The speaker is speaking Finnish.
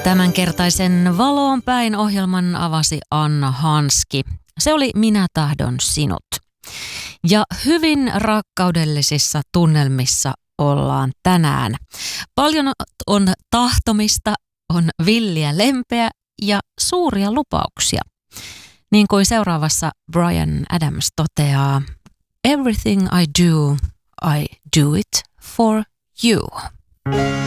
Tämänkertaisen Valoon päin ohjelman avasi Anna Hanski. Se oli Minä tahdon sinut. Ja hyvin rakkaudellisissa tunnelmissa ollaan tänään. Paljon on tahtomista, on villiä lempeä ja suuria lupauksia. Niin kuin seuraavassa Bryan Adams toteaa, "Everything I do it for you."